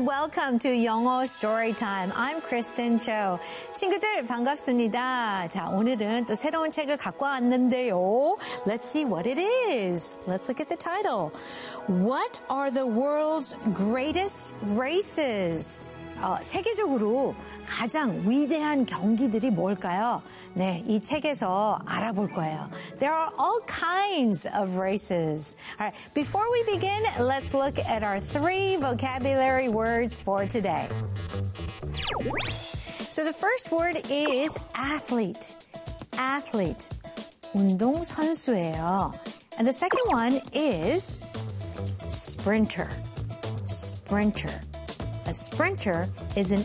and welcome to 영어 Storytime. I'm Kristen Cho. 친구들 반갑습니다. 자, 오늘은 또 새로운 책을 갖고 왔는데요. Let's see what it is. Let's look at the title. What are the world's greatest races? 세계적으로 가장 위대한 경기들이 뭘까요? 네, 이 책에서 알아볼 거예요. There are all kinds of races. All right, before we begin, let's look at our 3 vocabulary words for today. So the first word is athlete. Athlete. 운동선수예요. And the second one is sprinter. Sprinter. A sprinter is an